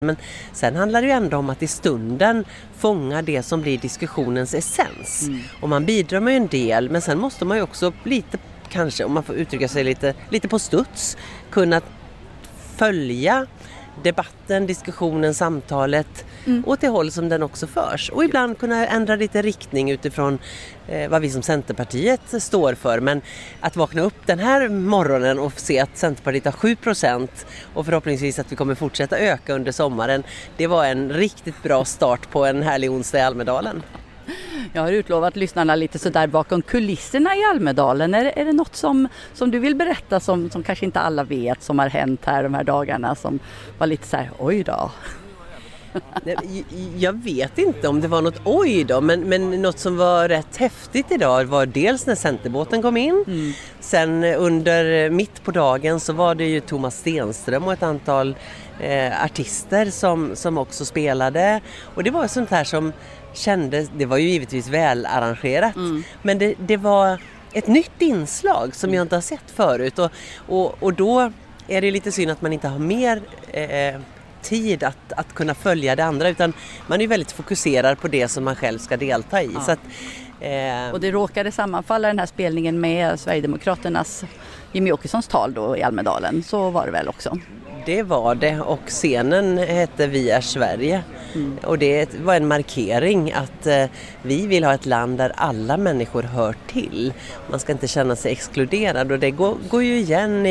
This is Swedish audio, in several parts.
Men sen handlar det ju ändå om att i stunden fånga det som blir diskussionens essens. Och man bidrar med en del, men sen måste man ju också lite, kanske om man får uttrycka sig lite på studs, kunna följa debatten, diskussionen, samtalet åt det håll som den också förs. Och ibland kunna ändra lite riktning utifrån vad vi som Centerpartiet står för. Men att vakna upp den här morgonen och se att Centerpartiet har 7% och förhoppningsvis att vi kommer fortsätta öka under sommaren, det var en riktigt bra start på en härlig onsdag i Almedalen. Jag har utlovat lyssnarna lite sådär bakom kulisserna i Almedalen. Är det något som du vill berätta som kanske inte alla vet som har hänt här de här dagarna som var lite så här, oj då? Jag vet inte om det var något oj då, men något som var rätt häftigt idag var dels när Centerbåten kom in. Sen mitt på dagen så var det ju Thomas Stenström och ett antal artister som också spelade. Och det var sånt här som kändes, det var ju givetvis väl arrangerat, men det var ett nytt inslag som jag inte har sett förut och då är det lite synd att man inte har mer tid att kunna följa det andra, utan man är väldigt fokuserad på det som man själv ska delta i. Ja. Så att, och det råkade sammanfalla den här spelningen med Sverigedemokraternas Jimmie Åkessons tal då i Almedalen, så var det väl också? Det var det, och scenen hette Vi är Sverige. Och det var en markering att vi vill ha ett land där alla människor hör till. Man ska inte känna sig exkluderad, och det går ju igen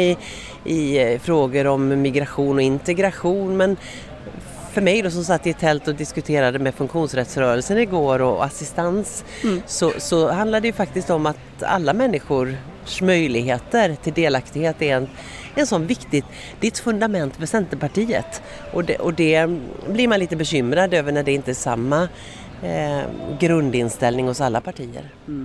i frågor om migration och integration. Men för mig då, som satt i ett tält och diskuterade med funktionsrättsrörelsen igår och assistans, så handlar det ju faktiskt om att alla människors möjligheter till delaktighet är en sån viktigt, det är ett fundament för Centerpartiet. Och det blir man lite bekymrad över när det inte är samma grundinställning hos alla partier.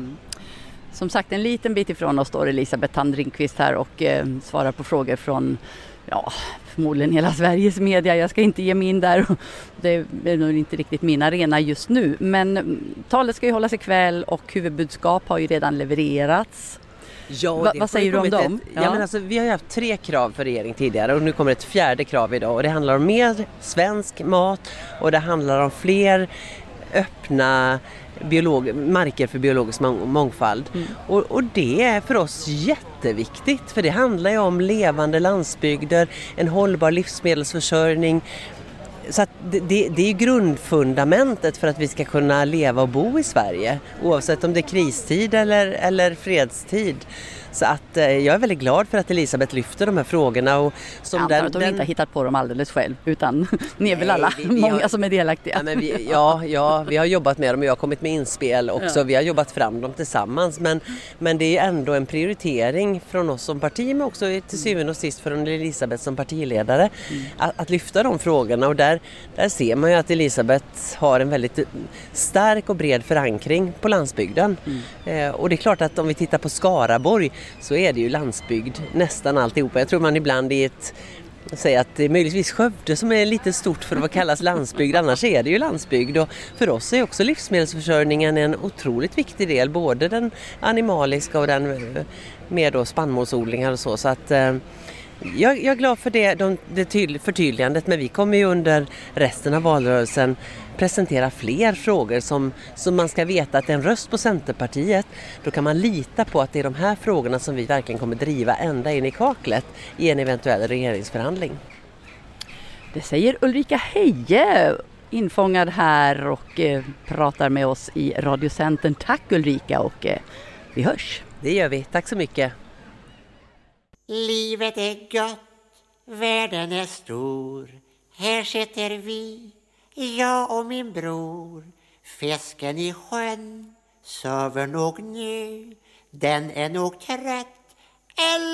Som sagt, en liten bit ifrån oss står Elisabeth Thand-Ringqvist här och svarar på frågor från förmodligen hela Sveriges media. Jag ska inte ge mig in där. Det är nog inte riktigt min arena just nu. Men talet ska ju hållas ikväll och huvudbudskap har ju redan levererats. Ja, vad säger du om dem? Men alltså, vi har ju haft 3 krav för regering tidigare och nu kommer ett 4:e krav idag. Och det handlar om mer svensk mat och det handlar om fler öppna marker för biologisk mångfald. Och det är för oss jätteviktigt, för det handlar ju om levande landsbygder, en hållbar livsmedelsförsörjning. Så att det är grundfundamentet för att vi ska kunna leva och bo i Sverige, oavsett om det är kristid eller fredstid. Så att jag är väldigt glad för att Elisabeth lyfter de här frågorna. Och som jag antar att hon inte har hittat på dem alldeles själv, utan ni är väl alla många som är delaktiga. Vi har jobbat med dem och jag har kommit med inspel också. Vi har jobbat fram dem tillsammans. Men det är ändå en prioritering från oss som parti, men också till syvende och sist från Elisabeth som partiledare att lyfta de frågorna. Och där ser man ju att Elisabeth har en väldigt stark och bred förankring på landsbygden. Och det är klart att om vi tittar på Skaraborg så är det ju landsbygd nästan alltihopa. Jag tror man ibland säger att det är möjligtvis Skövde som är lite stort för att kallas landsbygd, annars är det ju landsbygd. Och för oss är också livsmedelsförsörjningen en otroligt viktig del, både den animaliska och den med då spannmålsodlingar och så. Så att jag är glad för det förtydligandet, men vi kommer ju under resten av valrörelsen presentera fler frågor som man ska veta att en röst på Centerpartiet, då kan man lita på att det är de här frågorna som vi verkligen kommer driva ända in i kaklet i en eventuell regeringsförhandling. Det säger Ulrika Heje, infångad här och pratar med oss i Radiocentern. Tack Ulrika, och vi hörs. Det gör vi, tack så mycket. Livet är gott, världen är stor. Här sitter vi, jag och min bror. Fisken i sjön sover nog nu, den är nog trött.